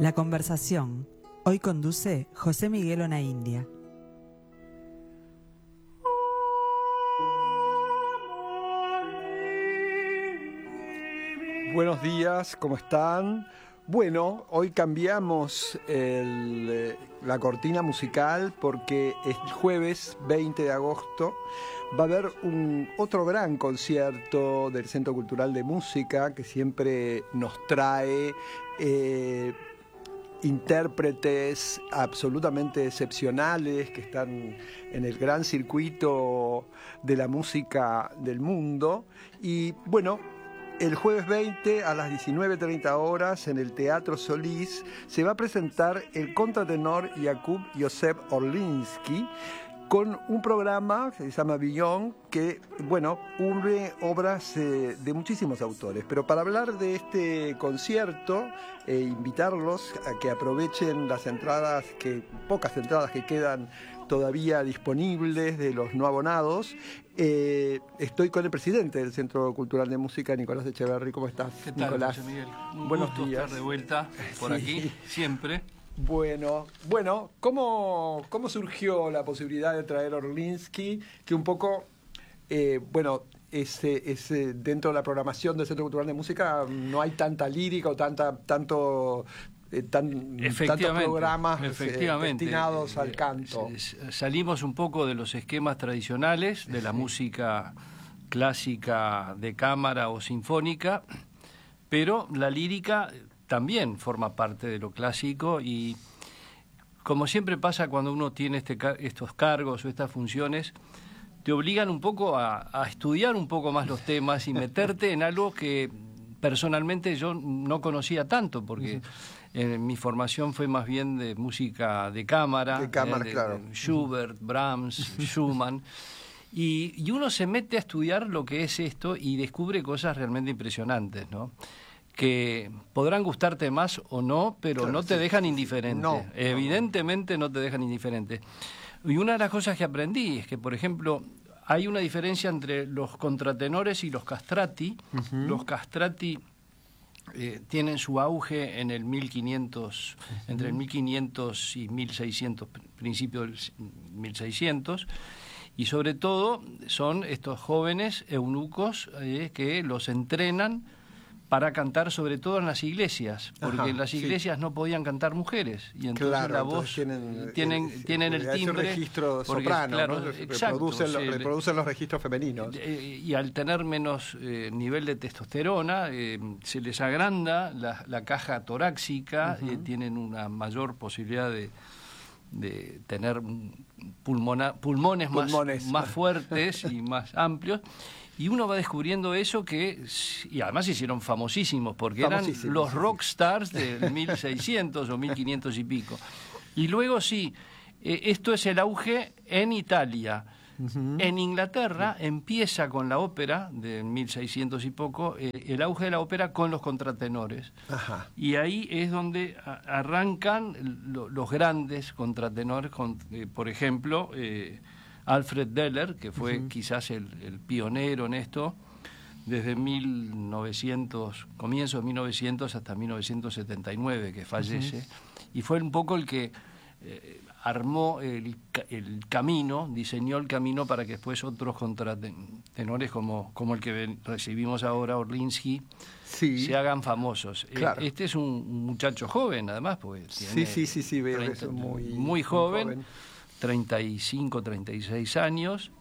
La conversación. Hoy conduce José Miguel Onaindia. Buenos días, ¿cómo están? Bueno, hoy cambiamos la cortina musical porque el jueves 20 de agosto va a haber otro gran concierto del Centro Cultural de Música que siempre nos trae intérpretes absolutamente excepcionales que están en el gran circuito de la música del mundo. Y bueno, el jueves 20 a las 19:30 horas en el Teatro Solís se va a presentar el contratenor Jakub Joseph Orliński con un programa que se llama Beyond, que, bueno, une obras de muchísimos autores. Pero para hablar de este concierto e invitarlos a que aprovechen las entradas, pocas entradas que quedan todavía disponibles de los no abonados, estoy con el presidente del Centro Cultural de Música, Nicolás Echeverry. ¿Cómo estás, ¿Qué tal, Nicolás? José Miguel? Buenos gusto días. Estar de vuelta por aquí, siempre. Bueno, ¿cómo surgió la posibilidad de traer Orliński? Que un poco, dentro de la programación del Centro Cultural de Música no hay tanta lírica o tantos programas destinados al canto. Salimos un poco de los esquemas tradicionales de la música clásica de cámara o sinfónica, pero la lírica también forma parte de lo clásico y, como siempre pasa cuando uno tiene estos cargos o estas funciones, te obligan un poco a estudiar un poco más los temas y meterte en algo que personalmente yo no conocía tanto, porque mi formación fue más bien de música de cámara, claro. De Schubert, Brahms, Schumann, y uno se mete a estudiar lo que es esto y descubre cosas realmente impresionantes, ¿no? Que podrán gustarte más o no, pero claro, no te dejan indiferente. No, evidentemente no te dejan indiferente. Y una de las cosas que aprendí es que, por ejemplo, hay una diferencia entre los contratenores y los castrati. Los castrati tienen su auge en el 1500, entre el 1500 y 1600, principio del 1600, y sobre todo son estos jóvenes eunucos que los entrenan para cantar, sobre todo en las iglesias, porque en las iglesias no podían cantar mujeres, y entonces claro, la voz tienen el timbre, registro soprano, claro, ¿no? Exacto, reproducen los registros femeninos. Y al tener menos nivel de testosterona, se les agranda la caja torácica, tienen una mayor posibilidad de tener pulmones más fuertes y más amplios. Y uno va descubriendo eso y además se hicieron famosísimos, porque eran los rockstars del 1600 o 1500 y pico. Y luego esto es el auge en Italia. En Inglaterra empieza con la ópera de 1600 y poco, el auge de la ópera con los contratenores. Y ahí es donde arrancan los grandes contratenores, por ejemplo, Alfred Deller, que fue quizás el pionero en esto, desde comienzos de 1900 hasta 1979, que fallece, y fue un poco el que armó el camino, diseñó el camino para que después otros contratenores como el que recibimos ahora, Orliński, se hagan famosos. Claro. Este es un muchacho joven, además, porque tiene veo que es muy joven. 35, 36 años.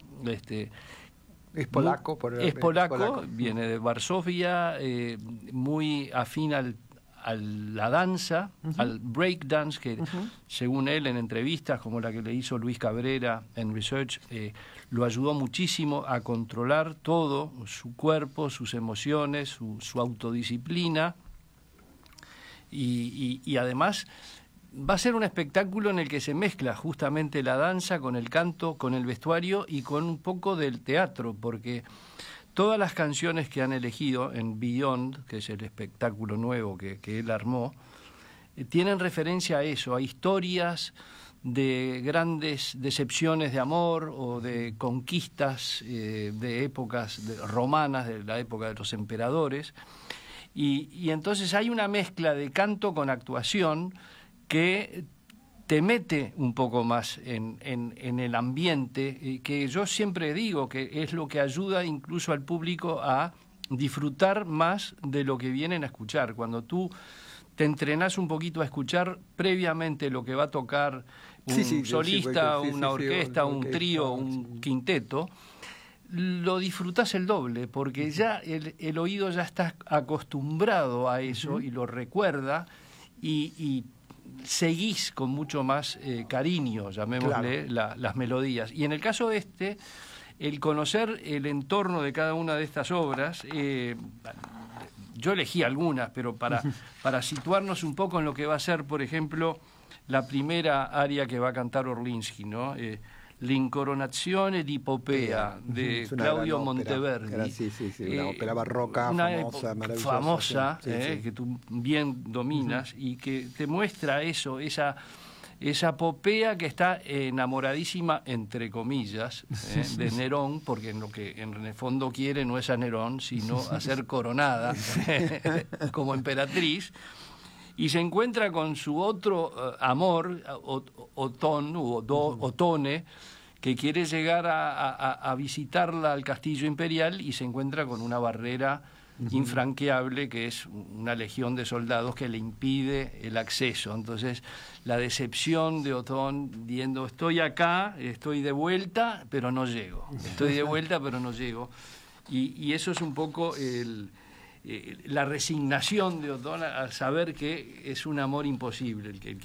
Es polaco. Es polaco, viene de Varsovia, muy afín a la danza, al breakdance, que según él en entrevistas como la que le hizo Luis Cabrera en Research, lo ayudó muchísimo a controlar todo, su cuerpo, sus emociones, su autodisciplina, y además va a ser un espectáculo en el que se mezcla justamente la danza con el canto, con el vestuario y con un poco del teatro, porque todas las canciones que han elegido en Beyond, que es el espectáculo nuevo que él armó, tienen referencia a eso, a historias de grandes decepciones de amor o de conquistas de épocas romanas, de la época de los emperadores. Y entonces hay una mezcla de canto con actuación que te mete un poco más en el ambiente, que yo siempre digo que es lo que ayuda incluso al público a disfrutar más de lo que vienen a escuchar. Cuando tú te entrenás un poquito a escuchar previamente lo que va a tocar un solista, una orquesta, un trío, un quinteto, lo disfrutás el doble, porque ya el oído ya está acostumbrado a eso y lo recuerda y seguís con mucho más cariño, llamémosle, las melodías. Y en el caso de el conocer el entorno de cada una de estas obras, yo elegí algunas, pero para situarnos un poco en lo que va a ser, por ejemplo, la primera aria que va a cantar Orlinsky, ¿no? L'Incoronazione di Popea, de Claudio Monteverdi. Una ópera barroca famosa, maravillosa. Famosa, que tú bien dominas, y que te muestra eso, esa Popea que está enamoradísima, entre comillas, de Nerón, porque lo que en el fondo quiere no es a Nerón, sino a ser coronada como emperatriz, y se encuentra con su otro amor, Otone, que quiere llegar a visitarla al castillo imperial, y se encuentra con una barrera infranqueable, que es una legión de soldados que le impide el acceso. Entonces, la decepción de Otón, diciendo, estoy acá, estoy de vuelta, pero no llego. Estoy de vuelta, pero no llego. Y eso es un poco la resignación de Otón al saber que es un amor imposible el que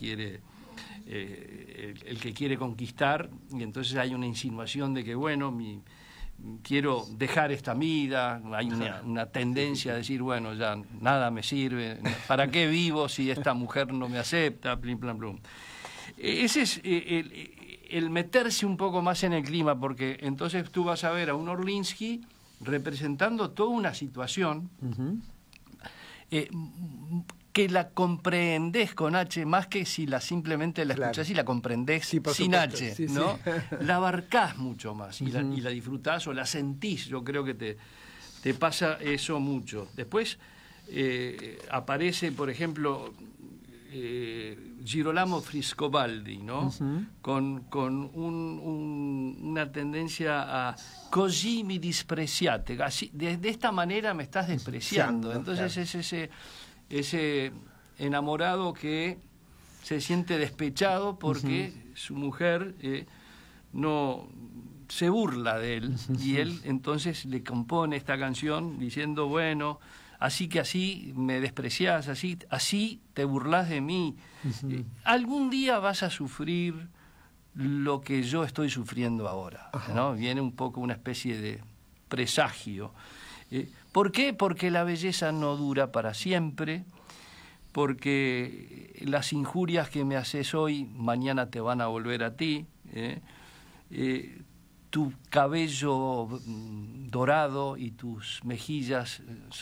quiere conquistar, y entonces hay una insinuación de que, bueno, quiero dejar esta vida, hay una tendencia a decir, bueno, ya nada me sirve, ¿para qué vivo si esta mujer no me acepta? Plim, plam, plum. Ese es el meterse un poco más en el clima, porque entonces tú vas a ver a un Orlinsky representando toda una situación que la comprendés con H más que si simplemente la escuchás y la comprendés sin H, ¿no? La abarcás mucho más y la disfrutás o la sentís. Yo creo que te pasa eso mucho. Después aparece, por ejemplo, Girolamo Frescobaldi, ¿no? Con una tendencia a così mi dispreziate, así, de esta manera me estás despreciando. Entonces es ese enamorado que se siente despechado porque su mujer no se burla de él, y él entonces le compone esta canción diciendo, bueno, así que así me despreciás, así te burlás de mí. Algún día vas a sufrir lo que yo estoy sufriendo ahora, ¿no? Viene un poco una especie de presagio. ¿Por qué? Porque la belleza no dura para siempre, porque las injurias que me haces hoy, mañana te van a volver a ti. Tu cabello dorado y tus mejillas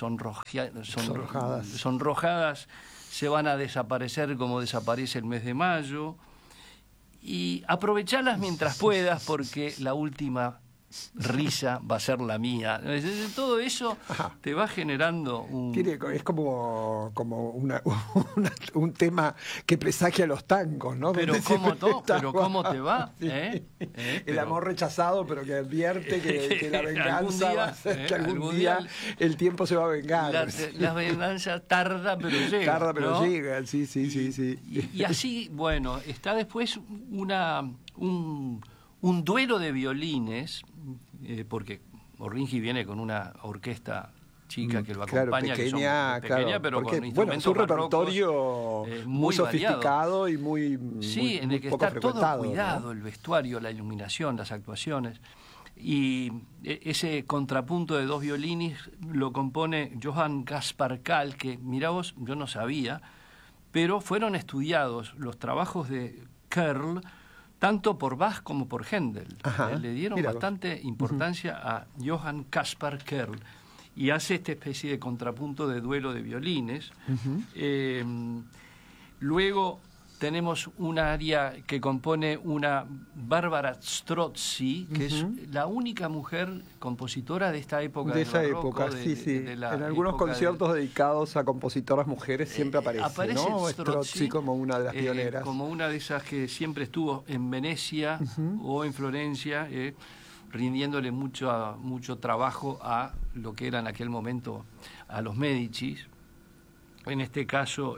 sonrojadas se van a desaparecer como desaparece el mes de mayo. Y aprovechalas mientras puedas, porque la última risa va a ser la mía. Todo eso te va generando es como un tema que presagia los tangos, ¿no? Pero cómo te va, el amor rechazado, pero que advierte que la venganza va a ser, que algún día el tiempo se va a vengar. La venganza tarda, pero llega. Tarda, pero ¿no? llega, sí. Y así, bueno, está después un duelo de violines, porque Orlinsky viene con una orquesta chica que lo acompaña, pequeña, que son pequeña, pero porque, con instrumentos es un repertorio muy sofisticado variados, y muy en el que poco está todo cuidado, ¿no? El vestuario, la iluminación, las actuaciones. Y ese contrapunto de dos violines lo compone Johann Caspar Kall, que, mirá vos, yo no sabía, pero fueron estudiados los trabajos de Kall tanto por Bach como por Händel. Le dieron bastante importancia a Johann Caspar Kall, y hace esta especie de contrapunto de duelo de violines. Luego tenemos un aria que compone una Bárbara Strozzi, que es la única mujer compositora de esta época. De del esa barroco, época, sí. En algunos conciertos dedicados a compositoras mujeres siempre aparece, ¿no? Strozzi como una de las pioneras. Como una de esas que siempre estuvo en Venecia o en Florencia, rindiéndole mucho trabajo a lo que era en aquel momento a los Médicis. En este caso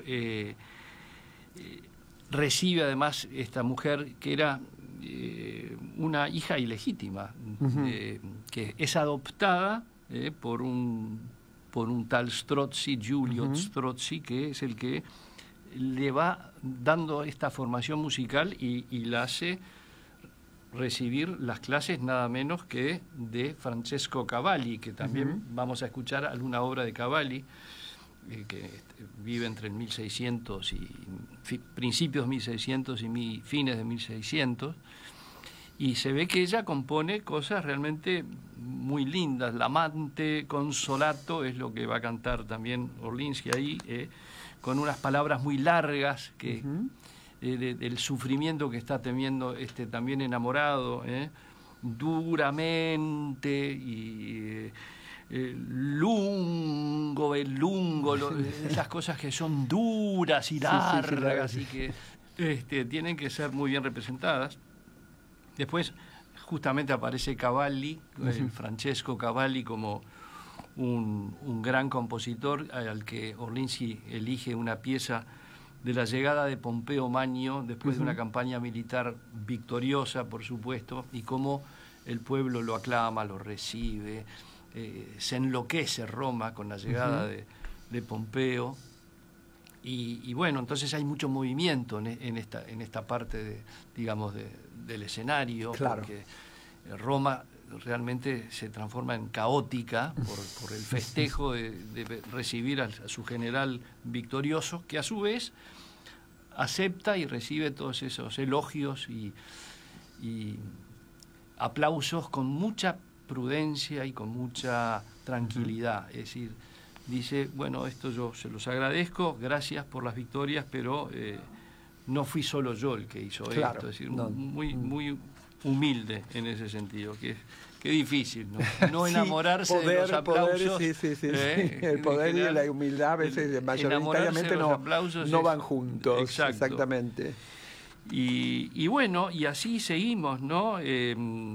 recibe además esta mujer que era una hija ilegítima, que es adoptada por un tal Strozzi, Giulio Strozzi, que es el que le va dando esta formación musical y la hace recibir las clases nada menos que de Francesco Cavalli, que también vamos a escuchar alguna obra de Cavalli, que vive entre el 1600 y principios de 1600 y fines de 1600, y se ve que ella compone cosas realmente muy lindas. L'amante consolato es lo que va a cantar también Orlinsky ahí, con unas palabras muy largas que del sufrimiento que está teniendo también enamorado, duramente y lungo, esas cosas que son duras y largas y que tienen que ser muy bien representadas. Después justamente aparece Cavalli, Francesco Cavalli, como un gran compositor al que Orlinsky elige una pieza de la llegada de Pompeo Magno después de una campaña militar victoriosa, por supuesto, y cómo el pueblo lo aclama, lo recibe. Se enloquece Roma con la llegada de Pompeo y bueno, entonces hay mucho movimiento en esta parte del escenario, claro, porque Roma realmente se transforma en caótica por el festejo de recibir a su general victorioso, que a su vez acepta y recibe todos esos elogios y aplausos con mucha prudencia y con mucha tranquilidad. Es decir, dice, bueno, esto yo se los agradezco, gracias por las victorias, pero no fui solo yo el que hizo esto. Es decir, muy humilde en ese sentido, que difícil, ¿no? Enamorarse de los aplausos. El poder y la humildad a veces mayoritariamente no van juntos. Exacto. Exactamente. Y bueno, y así seguimos, ¿no? Es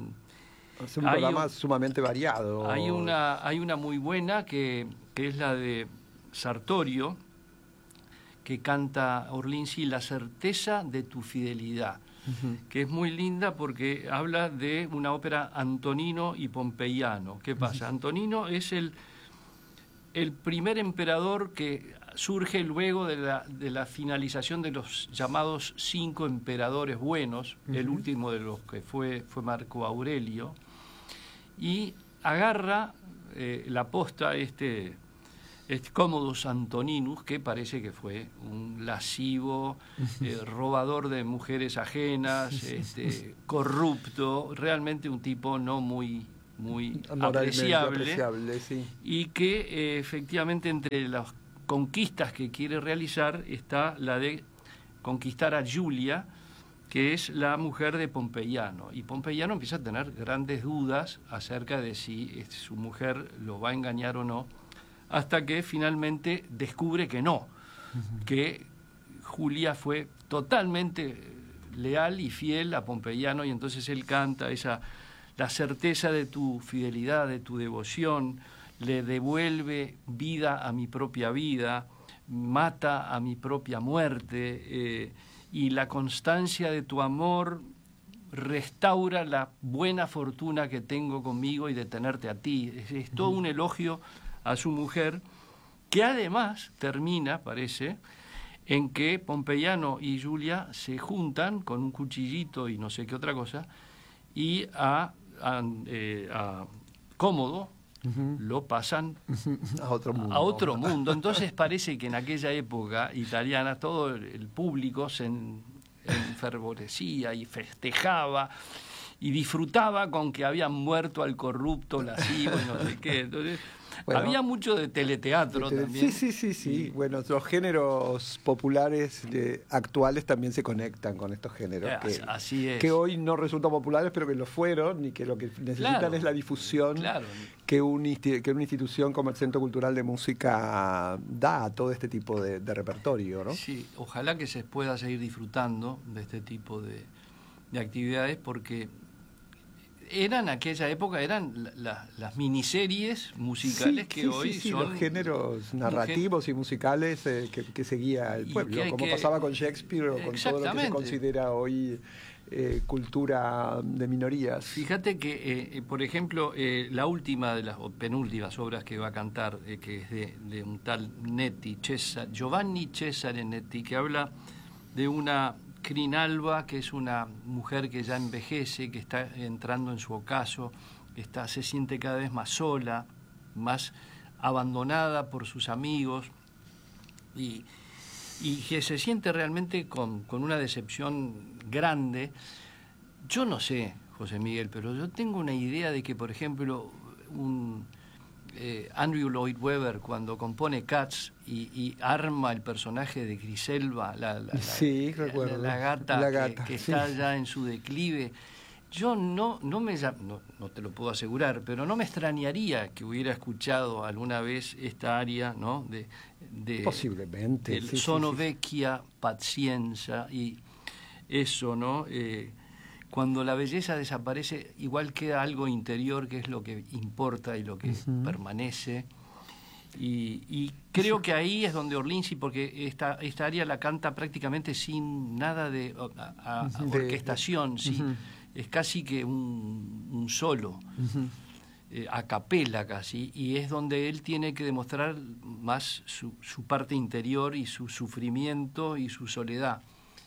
un programa sumamente variado. Hay una muy buena que es la de Sartorio, que canta Orlinsky, La certeza de tu fidelidad, que es muy linda porque habla de una ópera Antonino y Pompeiano. ¿Qué pasa? Antonino es el primer emperador que surge luego de la finalización de los llamados 5 emperadores buenos, el último de los que fue Marco Aurelio, y agarra la posta este Commodus Antoninus, que parece que fue un lascivo, robador de mujeres ajenas, corrupto, realmente un tipo no muy apreciable, sí. Y que efectivamente entre las conquistas que quiere realizar está la de conquistar a Julia, que es la mujer de Pompeiano, y Pompeiano empieza a tener grandes dudas acerca de si su mujer lo va a engañar o no, hasta que finalmente descubre que no, que Julia fue totalmente leal y fiel a Pompeiano, y entonces él canta la certeza de tu fidelidad, de tu devoción, le devuelve vida a mi propia vida, mata a mi propia muerte, y la constancia de tu amor restaura la buena fortuna que tengo conmigo y de tenerte a ti. Es todo un elogio a su mujer, que además termina, parece, en que Pompeiano y Julia se juntan con un cuchillito y no sé qué otra cosa, y a Cómodo lo pasan a otro mundo. Entonces parece que en aquella época italiana todo el público se enfervorecía y festejaba, y disfrutaba con que habían muerto al corrupto, lascivo y no sé qué. Entonces, bueno, había mucho de teleteatro también. Sí. Bueno, los géneros populares actuales también se conectan con estos géneros. Así es. Que hoy no resultan populares, pero que lo fueron y que lo que necesitan es la difusión que una institución como el Centro Cultural de Música da a todo este tipo de repertorio, ¿no? Sí, ojalá que se pueda seguir disfrutando de este tipo de actividades, porque aquella época eran las miniseries musicales que hoy son los géneros narrativos y musicales que seguía el pueblo, como pasaba con Shakespeare o con todo lo que se considera hoy cultura de minorías. Fíjate que, por ejemplo, la última de las penúltimas obras que va a cantar, que es de un tal Netti, Giovanni Cesare Netti, que habla de una Crinalba, que es una mujer que ya envejece, que está entrando en su ocaso, se siente cada vez más sola, más abandonada por sus amigos y que se siente realmente con una decepción grande. Yo no sé, José Miguel, pero yo tengo una idea de que, por ejemplo, Andrew Lloyd Webber, cuando compone Cats y arma el personaje de Griselda, la gata que está ya en su declive, yo no te lo puedo asegurar, pero no me extrañaría que hubiera escuchado alguna vez esta aria, ¿no? Posiblemente. El sono vecchia pazienza, y eso, ¿no? Cuando la belleza desaparece, igual queda algo interior que es lo que importa y lo que permanece. Y creo que ahí es donde Orlinski, porque esta aria la canta prácticamente sin nada de orquestación, es casi que un solo, a capela casi, y es donde él tiene que demostrar más su parte interior y su sufrimiento y su soledad.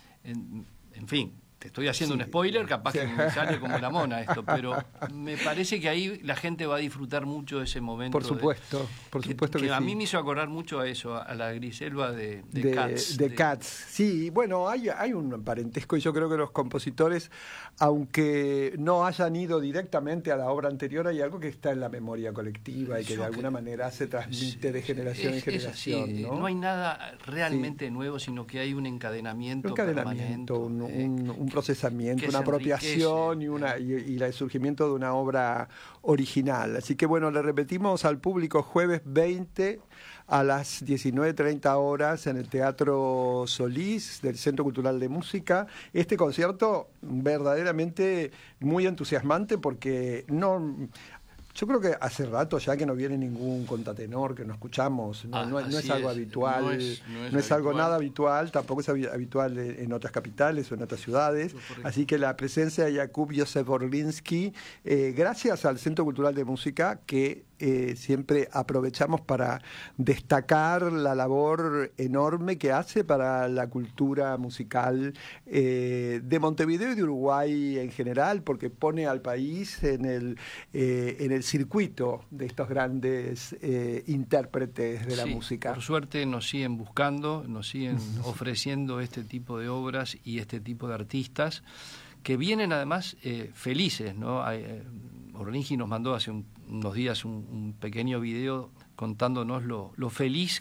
En fin. Estoy haciendo un spoiler, capaz que me sale como la mona esto, pero me parece que ahí la gente va a disfrutar mucho de ese momento. Por supuesto que a sí. mí me hizo acordar mucho a eso, a la Griselda de Cats. De Cats, sí. Bueno, hay un parentesco, y yo creo que los compositores, aunque no hayan ido directamente a la obra anterior, hay algo que está en la memoria colectiva y que de alguna manera se transmite de generación en generación. ¿no? Hay nada realmente nuevo, sino que hay un encadenamiento permanente. Un procesamiento, una apropiación y el surgimiento de una obra original. Así que bueno, le repetimos al público: jueves 20 a las 19:30 horas en el Teatro Solís del Centro Cultural de Música. Este concierto verdaderamente muy entusiasmante, porque yo creo que hace rato ya que no viene ningún contratenor, que no escuchamos, no es algo habitual, no es algo nada habitual, tampoco es habitual en otras capitales o en otras ciudades, así que la presencia de Jakub Józef Orlinski, gracias al Centro Cultural de Música, que siempre aprovechamos para destacar la labor enorme que hace para la cultura musical de Montevideo y de Uruguay en general, porque pone al país en el circuito de estos grandes intérpretes de la música. Por suerte nos siguen buscando, nos siguen ofreciendo este tipo de obras y este tipo de artistas que vienen además felices, ¿no? Orlinski nos mandó hace unos días un pequeño video contándonos lo feliz